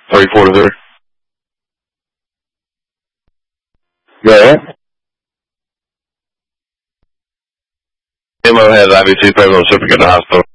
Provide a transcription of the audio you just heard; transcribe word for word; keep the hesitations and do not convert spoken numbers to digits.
thirty-four to three. Go ahead. Emma has I V C payroll certificate at the hospital.